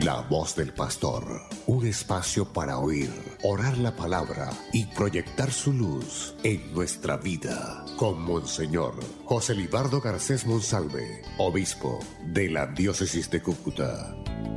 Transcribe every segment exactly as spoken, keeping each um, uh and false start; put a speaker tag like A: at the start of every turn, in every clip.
A: La voz del pastor, un espacio para oír, orar la palabra y proyectar su luz en nuestra vida. Con Monseñor José Libardo Garcés Monsalve, obispo de la diócesis de Cúcuta.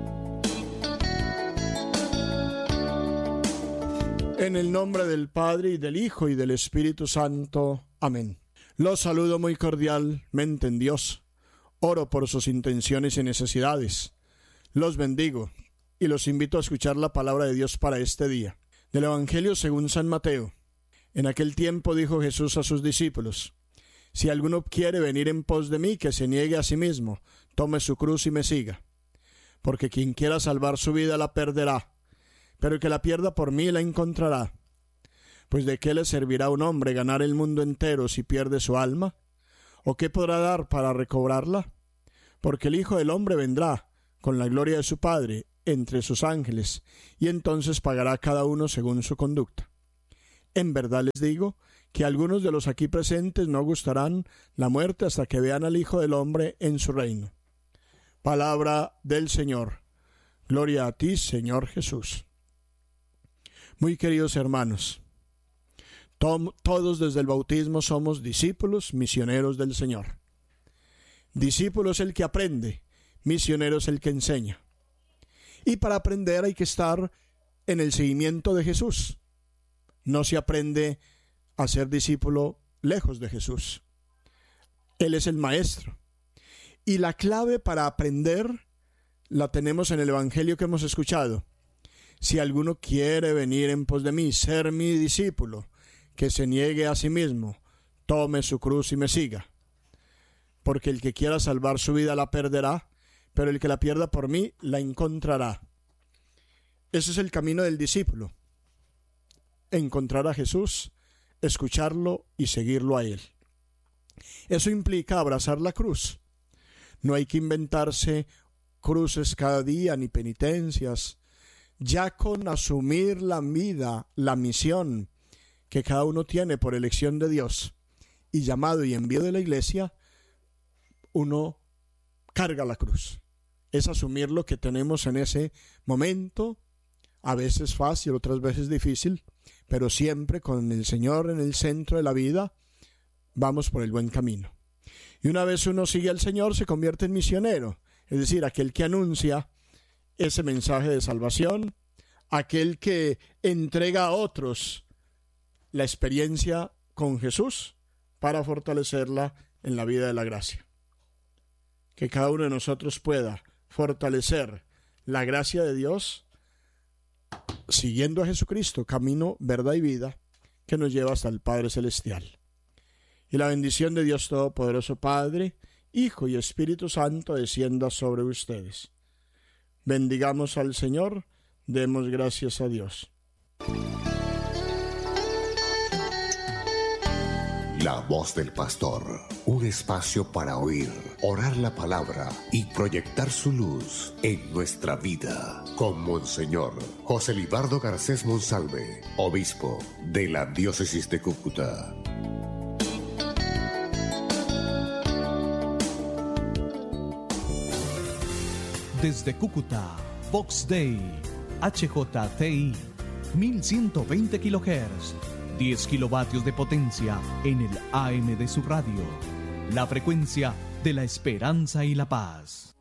B: En el nombre del Padre, y del Hijo, y del Espíritu Santo. Amén. Los saludo muy cordialmente en Dios. Oro por sus intenciones y necesidades. Los bendigo y los invito a escuchar la palabra de Dios para este día. Del Evangelio según San Mateo. En aquel tiempo dijo Jesús a sus discípulos: Si alguno quiere venir en pos de mí, que se niegue a sí mismo, tome su cruz y me siga. Porque quien quiera salvar su vida la perderá, pero el que la pierda por mí la encontrará. Pues ¿de qué le servirá a un hombre ganar el mundo entero si pierde su alma? ¿O qué podrá dar para recobrarla? Porque el Hijo del Hombre vendrá con la gloria de su Padre entre sus ángeles, y entonces pagará cada uno según su conducta. En verdad les digo que algunos de los aquí presentes no gustarán la muerte hasta que vean al Hijo del Hombre en su reino. Palabra del Señor. Gloria a ti, Señor Jesús. Muy queridos hermanos, to- todos desde el bautismo somos discípulos, misioneros del Señor. Discípulo es el que aprende, misionero es el que enseña. Y para aprender hay que estar en el seguimiento de Jesús. No se aprende a ser discípulo lejos de Jesús. Él es el maestro. Y la clave para aprender la tenemos en el Evangelio que hemos escuchado. Si alguno quiere venir en pos de mí, ser mi discípulo, que se niegue a sí mismo, tome su cruz y me siga. Porque el que quiera salvar su vida la perderá, pero el que la pierda por mí la encontrará. Ese es el camino del discípulo. Encontrar a Jesús, escucharlo y seguirlo a Él. Eso implica abrazar la cruz. No hay que inventarse cruces cada día ni penitencias. Ya con asumir la vida, la misión que cada uno tiene por elección de Dios y llamado y envío de la Iglesia, uno carga la cruz. Es asumir lo que tenemos en ese momento, a veces fácil, otras veces difícil, pero siempre con el Señor en el centro de la vida, vamos por el buen camino. Y una vez uno sigue al Señor, se convierte en misionero, es decir, aquel que anuncia ese mensaje de salvación, aquel que entrega a otros la experiencia con Jesús para fortalecerla en la vida de la gracia. Que cada uno de nosotros pueda fortalecer la gracia de Dios siguiendo a Jesucristo, camino, verdad y vida, que nos lleva hasta el Padre Celestial. Y la bendición de Dios Todopoderoso, Padre, Hijo y Espíritu Santo, descienda sobre ustedes. Bendigamos al Señor, demos gracias a Dios.
A: La voz del pastor, un espacio para oír, orar la palabra y proyectar su luz en nuestra vida. Con Monseñor José Libardo Garcés Monsalve, obispo de la diócesis de Cúcuta.
C: Desde Cúcuta, Vox Dei, H J T I, mil ciento veinte kilohertz. diez kilovatios de potencia en el A M de su radio. La frecuencia de la esperanza y la paz.